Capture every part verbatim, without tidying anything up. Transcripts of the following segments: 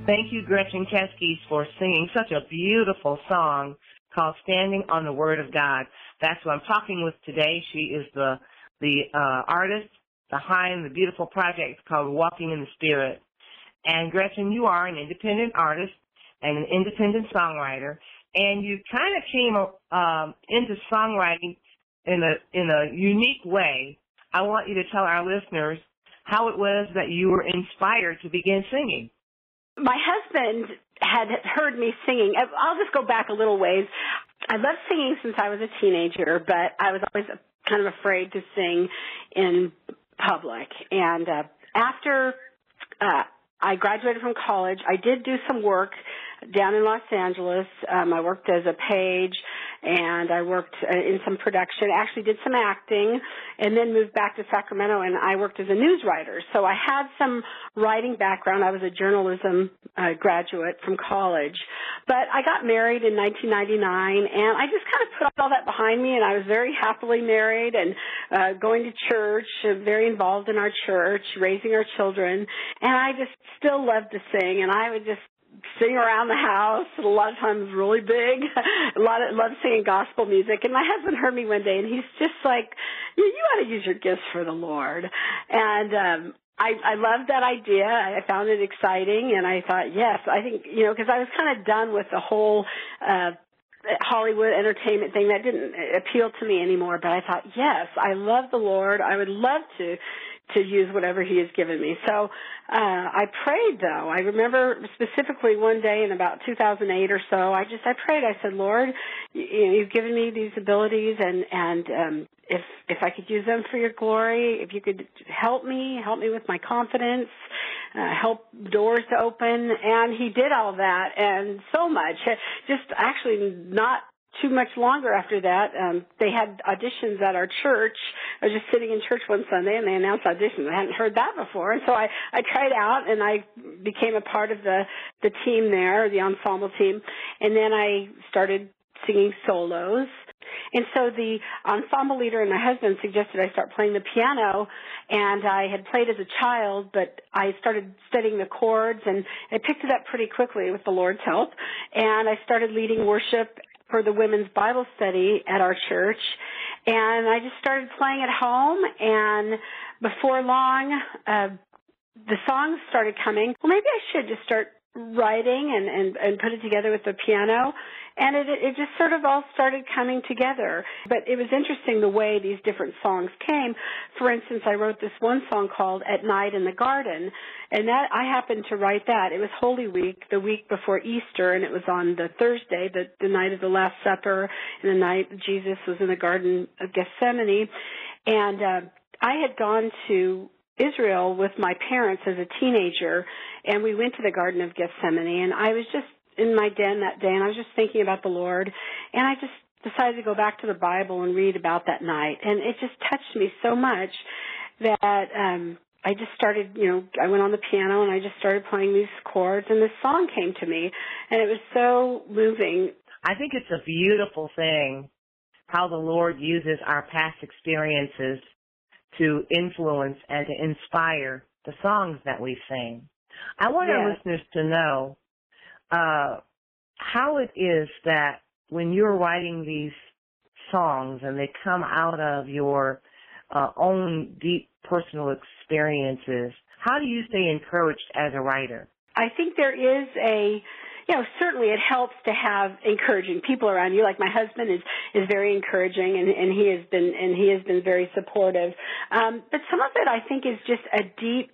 Thank you, Gretchen Keskes, for singing such a beautiful song called Standing on the Word of God. That's who I'm talking with today. She is the the uh, artist behind the beautiful project called Walking in the Spirit. And Gretchen, you are an independent artist and an independent songwriter, and you kind of came um, into songwriting in a in a unique way. I want you to tell our listeners how it was that you were inspired to begin singing. My husband had heard me singing. I'll just go back a little ways. I loved singing since I was a teenager, but I was always kind of afraid to sing in public. And uh, after uh, I graduated from college, I did do some work down in Los Angeles. Um, I worked as a page, and I worked uh, in some production, actually did some acting, and then moved back to Sacramento, and I worked as a news writer. So I had some writing background. I was a journalism uh, graduate from college. But I got married in nineteen ninety-nine, and I just kind of put all that behind me, and I was very happily married and uh, going to church, uh, very involved in our church, raising our children, and I just still loved to sing, and I would just sing around the house, a lot of times really big. A lot of love singing gospel music. And my husband heard me one day, and he's just like, you, you ought to use your gifts for the Lord. And um, I, I loved that idea. I found it exciting, and I thought, yes, I think, you know, because I was kind of done with the whole uh, Hollywood entertainment thing. That didn't appeal to me anymore. But I thought, yes, I love the Lord. I would love to. to use whatever he has given me. So uh, I prayed, though. I remember specifically one day in about two thousand eight or so, I just, I prayed. I said, Lord, you, you've given me these abilities, and, and um, if if I could use them for your glory, if you could help me, help me with my confidence, uh, help doors to open. And he did all that and so much. Just actually not too much longer after that, um, they had auditions at our church. I was just sitting in church one Sunday, and they announced auditions. I hadn't heard that before, and so I, I tried out, and I became a part of the, the team there, the ensemble team, and then I started singing solos. And so the ensemble leader and my husband suggested I start playing the piano, and I had played as a child, but I started studying the chords, and I picked it up pretty quickly with the Lord's help, and I started leading worship for the women's Bible study at our church, and I just started playing at home, and before long, uh, the songs started coming. Well, maybe I should just start writing and, and, and put it together with the piano, and it, it just sort of all started coming together. But it was interesting the way these different songs came. For instance, I wrote this one song called At Night in the Garden, and that I happened to write that. It was Holy Week, the week before Easter, and it was on the Thursday, the, the night of the Last Supper, and the night Jesus was in the Garden of Gethsemane. And uh, I had gone to Israel with my parents as a teenager, and we went to the Garden of Gethsemane, and I was just in my den that day, and I was just thinking about the Lord, and I just decided to go back to the Bible and read about that night, and it just touched me so much that um, I just started, you know, I went on the piano, and I just started playing these chords, and this song came to me, and it was so moving. I think it's a beautiful thing how the Lord uses our past experiences to influence and to inspire the songs that we sing. I want yes. our listeners to know uh, how it is that when you're writing these songs and they come out of your uh, own deep personal experiences, how do you stay encouraged as a writer? I think there is a You know, certainly it helps to have encouraging people around you. Like my husband is, is very encouraging, and, and he has been and he has been very supportive. Um, but some of it, I think, is just a deep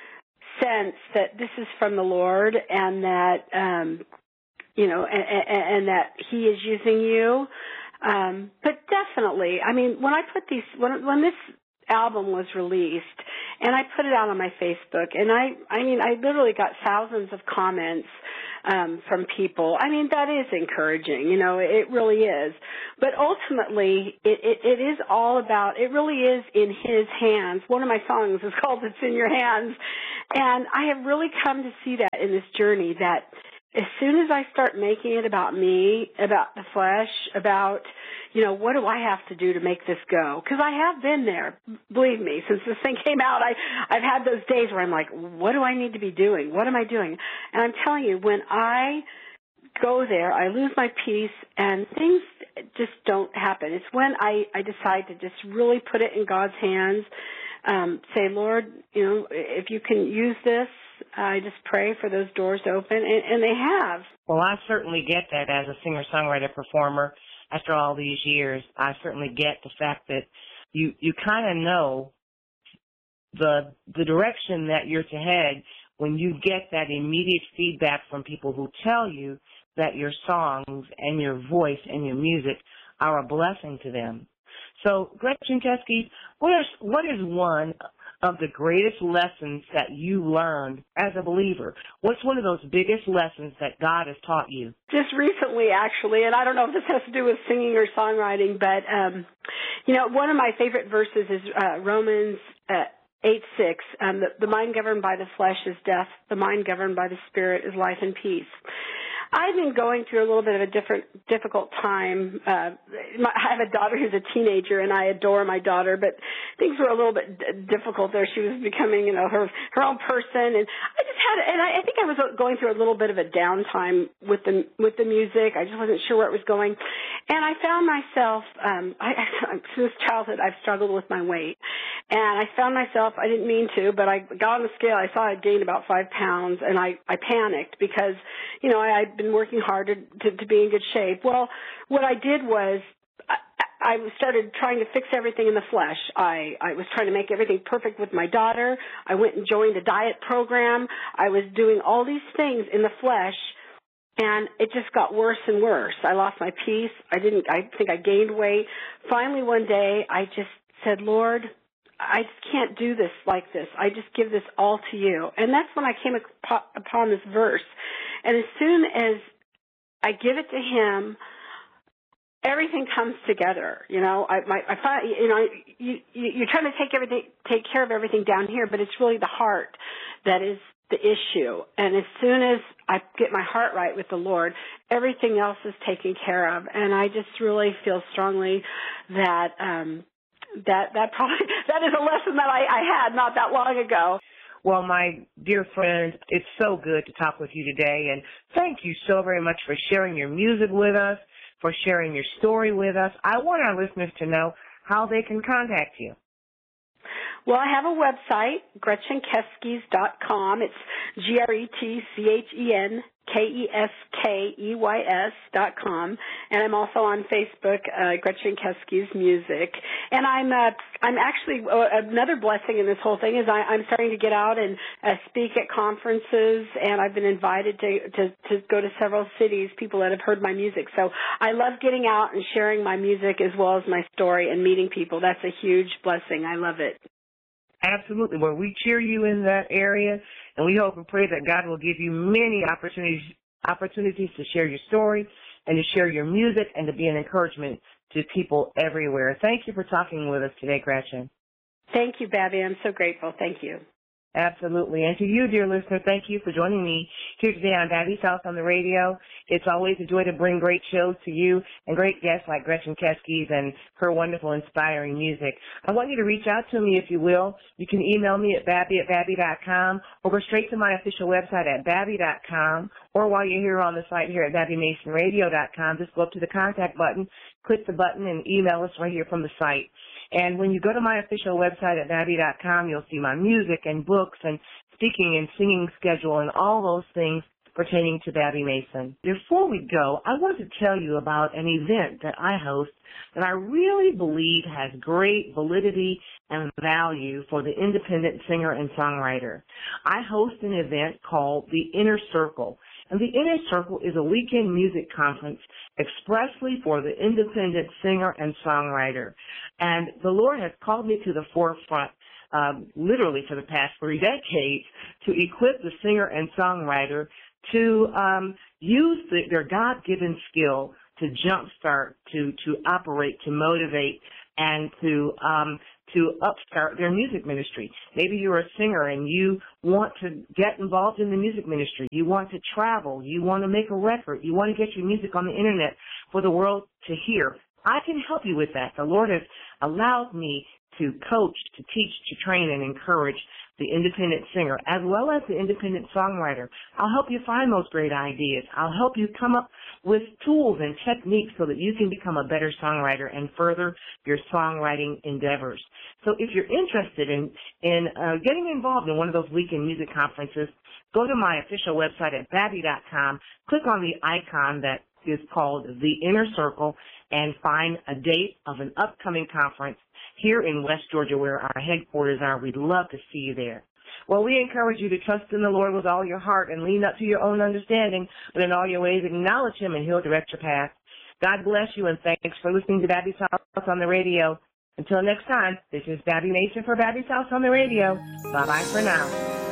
sense that this is from the Lord, and that um, you know, and, and, and that He is using you. Um, but definitely, I mean, when I put these, when when this album was released, and I put it out on my Facebook, and I, I mean, I literally got thousands of comments um, from people. I mean, that is encouraging, you know, it really is. But ultimately, it, it, it is all about, it really is in His hands. One of my songs is called It's in Your Hands, and I have really come to see that in this journey, that as soon as I start making it about me, about the flesh, about, you know, what do I have to do to make this go? Because I have been there, believe me, since this thing came out. I, I've had those days where I'm like, what do I need to be doing? What am I doing? And I'm telling you, when I go there, I lose my peace, and things just don't happen. It's when I, I decide to just really put it in God's hands, um, say, Lord, you know, if you can use this, I just pray for those doors to open, and, and they have. Well, I certainly get that as a singer-songwriter performer. After all these years, I certainly get the fact that you you kind of know the the direction that you're to head when you get that immediate feedback from people who tell you that your songs and your voice and your music are a blessing to them. So, Gretchen Keske, what is, what is one of the greatest lessons that you learned as a believer? What's one of those biggest lessons that God has taught you? Just recently, actually, and I don't know if this has to do with singing or songwriting, but, um, you know, one of my favorite verses is uh, Romans uh, eight six. Um, the, the mind governed by the flesh is death. The mind governed by the spirit is life and peace. I've been going through a little bit of a different, difficult time. Uh, my, I have a daughter who's a teenager, and I adore my daughter, but things were a little bit d- difficult there. She was becoming, you know, her her own person, and I just had, and I, I think I was going through a little bit of a downtime with the with the music. I just wasn't sure where it was going, and I found myself, um, I, I, since childhood, I've struggled with my weight, and I found myself, I didn't mean to, but I got on the scale. I saw I gained about five pounds, and I I panicked because, you know, I, I'd been working hard to, to, to be in good shape. Well, what I did was I, I started trying to fix everything in the flesh. I, I was trying to make everything perfect with my daughter. I went and joined a diet program. I was doing all these things in the flesh, and it just got worse and worse. I lost my peace. I didn't, I think I gained weight. Finally, one day, I just said, Lord, I just can't do this like this. I just give this all to you. And that's when I came upon this verse. And as soon as I give it to him, everything comes together. You know, I, my, I find, you know, you, you, you're trying to take everything, take care of everything down here, but it's really the heart that is the issue. And as soon as I get my heart right with the Lord, everything else is taken care of. And I just really feel strongly that, um, that, that probably, that is a lesson that I, I had not that long ago. Well, my dear friend, it's so good to talk with you today, and thank you so very much for sharing your music with us, for sharing your story with us. I want our listeners to know how they can contact you. Well, I have a website, Gretchen Keskes dot com. It's G R E T C H E N K E S K E Y S dot com, and I'm also on Facebook, uh, Gretchen Keskes Music. And I'm uh, I'm actually uh, another blessing in this whole thing is I, I'm starting to get out and uh, speak at conferences, and I've been invited to, to to go to several cities. People that have heard my music, so I love getting out and sharing my music as well as my story and meeting people. That's a huge blessing. I love it. Absolutely. Well, we cheer you in that area, and we hope and pray that God will give you many opportunities opportunities to share your story and to share your music and to be an encouragement to people everywhere. Thank you for talking with us today, Gretchen. Thank you, Babby. I'm so grateful. Thank you. Absolutely. And to you, dear listener, thank you for joining me here today on Babby's House on the radio. It's always a joy to bring great shows to you and great guests like Gretchen Keskes and her wonderful, inspiring music. I want you to reach out to me, if you will. You can email me at babby at babby dot com or go straight to my official website at babby dot com, or while you're here on the site here at babby mason radio dot com, just go up to the contact button, click the button, and email us right here from the site. And when you go to my official website at babby dot com, you'll see my music and books and speaking and singing schedule and all those things pertaining to Babby Mason. Before we go, I want to tell you about an event that I host that I really believe has great validity and value for the independent singer and songwriter. I host an event called The Inner Circle. And the Inner Circle is a weekend music conference expressly for the independent singer and songwriter. And the Lord has called me to the forefront, um, literally for the past three decades, to equip the singer and songwriter to um, use the, their God-given skill to jumpstart, to, to operate, to motivate, and to um, to upstart their music ministry. Maybe you're a singer and you want to get involved in the music ministry. You want to travel. You want to make a record. You want to get your music on the internet for the world to hear. I can help you with that. The Lord has allowed me to coach, to teach, to train, and encourage the independent singer as well as the independent songwriter. I'll help you find those great ideas. I'll help you come up with tools and techniques so that you can become a better songwriter and further your songwriting endeavors. So if you're interested in, in uh, getting involved in one of those weekend music conferences, go to my official website at babby dot com, click on the icon that is called The Inner Circle, and find a date of an upcoming conference here in West Georgia where our headquarters are. We'd love to see you there. Well, we encourage you to trust in the Lord with all your heart and lean not to your own understanding, but in all your ways acknowledge Him and He'll direct your path. God bless you, and thanks for listening to Babby's House on the radio. Until next time, this is Babby Mason for Babby's House on the radio. Bye-bye for now.